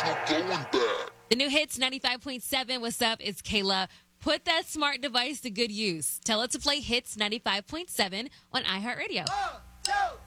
we're going back. The new Hits 95.7. What's up? It's Kayla. Put that smart device to good use. Tell it to play Hits 95.7 on iHeartRadio.